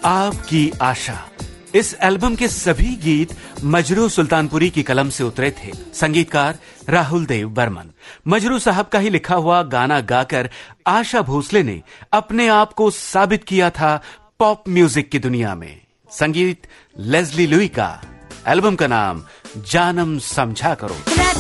आपकी आशा। इस एल्बम के सभी गीत मजरू सुल्तानपुरी की कलम से उतरे थे। संगीतकार राहुल देव बर्मन। मजरू साहब का ही लिखा हुआ गाना गाकर आशा भोसले ने अपने आप को साबित किया था पॉप म्यूजिक की दुनिया में। संगीत लेस्ली लुई का। एल्बम का नाम जानम समझा करो।